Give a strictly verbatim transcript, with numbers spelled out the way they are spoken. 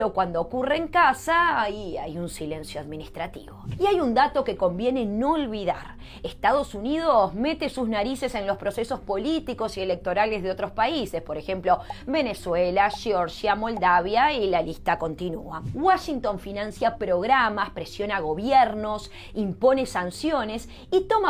Pero cuando ocurre en casa, ahí hay un silencio administrativo. Y hay un dato que conviene no olvidar. Estados Unidos mete sus narices en los procesos políticos y electorales de otros países, por ejemplo, Venezuela, Georgia, Moldavia, y la lista continúa. Washington financia programas, presiona gobiernos, impone sanciones y toma